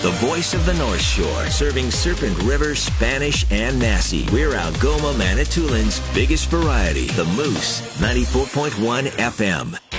the voice of the North Shore, serving Serpent River, Spanish, and Massey. We're Algoma, Manitoulins' biggest variety, the Moose, 94.1 FM.